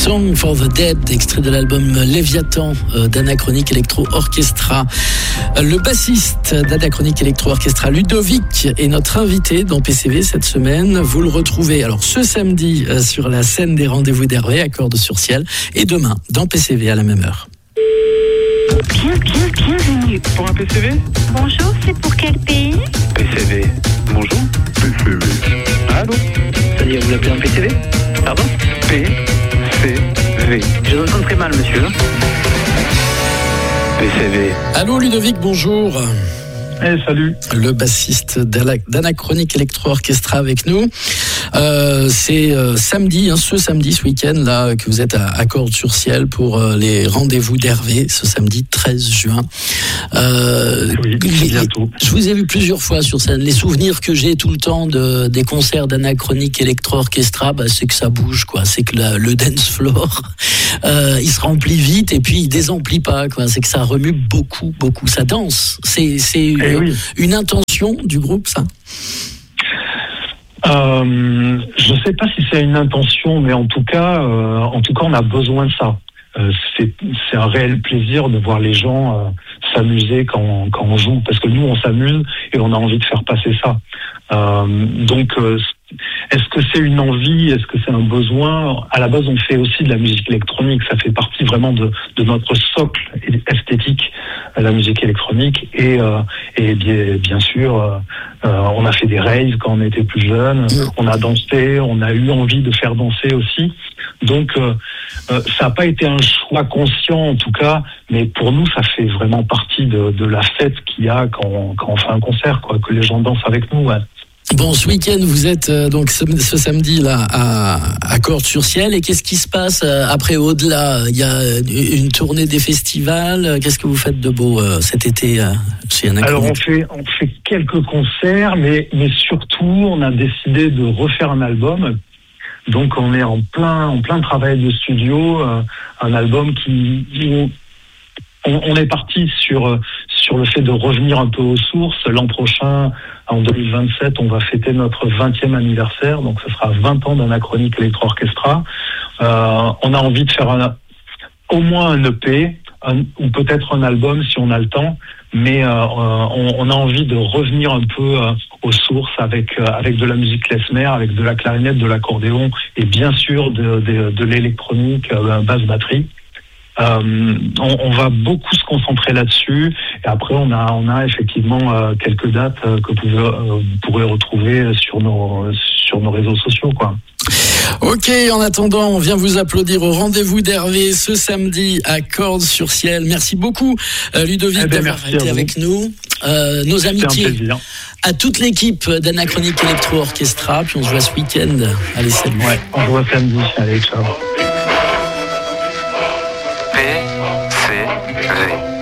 Song for the Dead, extrait de l'album Léviathan d'Anachronique Electro Orchestra. Le bassiste d'Anachronique Electro Orchestra, Ludovic, est notre invité dans PCV cette semaine. Vous le retrouvez alors ce samedi sur la scène des rendez-vous d'Hervé à Cordes-sur-Ciel et demain dans PCV à la même heure. Bienvenue. Pour un PCV ? Bonjour, c'est pour quel pays ? PCV. Bonjour. PCV. Allô ? C'est-à-dire, vous l'appelez un PCV ? Pardon ? PCV. Je vous entends très mal, monsieur. PCV. Allô Ludovic, bonjour. Salut. Le bassiste d'Anachronique Electro Orchestra avec nous. C'est samedi, ce week-end là, que vous êtes à Cordes-sur-Ciel pour les rendez-vous d'Hervé, ce samedi 13 juin. Oui, bientôt. Je vous ai vu plusieurs fois sur scène. Les souvenirs que j'ai tout le temps des concerts d'Anachronique Electro Orchestra, c'est que ça bouge, quoi. C'est que le dance floor, il se remplit vite et puis il désemplit pas, quoi. C'est que ça remue beaucoup. Ça danse. C'est une intention du groupe, ça. Je sais pas si c'est une intention, mais en tout cas, on a besoin de ça. C'est un réel plaisir de voir les gens s'amuser quand on joue, parce que nous on s'amuse et on a envie de faire passer ça. Donc, est-ce que c'est une envie, est-ce que c'est un besoin ? À la base, on fait aussi de la musique électronique. Ça fait partie vraiment de notre socle esthétique, la musique électronique. Et bien sûr, on a fait des raves quand on était plus jeune. On a dansé, on a eu envie de faire danser aussi. Donc, ça n'a pas été un choix conscient en tout cas, mais pour nous, ça fait vraiment partie de la fête qu'il y a quand on fait un concert, quoi, que les gens dansent avec nous. Ouais. Bon, ce week-end, vous êtes donc ce samedi là à Cordes-sur-Ciel. Et qu'est-ce qui se passe après, au-delà ? Il y a une tournée des festivals. Qu'est-ce que vous faites de beau cet été chez Anachronique ? Alors on fait quelques concerts, mais surtout on a décidé de refaire un album. Donc on est en plein travail de studio, un album on est parti sur le fait de revenir un peu aux sources. L'an prochain, en 2027, on va fêter notre 20e anniversaire, donc ce sera 20 ans d'Anachronique Electro Orchestra. On a envie de faire au moins un EP, ou peut-être un album si on a le temps, mais on a envie de revenir un peu aux sources avec de la musique klezmer, avec de la clarinette, de l'accordéon et bien sûr de l'électronique, basse batterie. On va beaucoup se concentrer là-dessus et après on a effectivement quelques dates que vous pourrez retrouver sur nos réseaux sociaux, quoi. Ok, en attendant, on vient vous applaudir au rendez-vous d'Hervé ce samedi à Cordes-sur-Ciel. Merci beaucoup Ludovic d'avoir été avec nous. Nos amitiés à toute l'équipe d'Anachronique Electro Orchestra, puis on se voit ce week-end. Allez, salut. Ouais, on se voit samedi. Allez, ciao. PCV.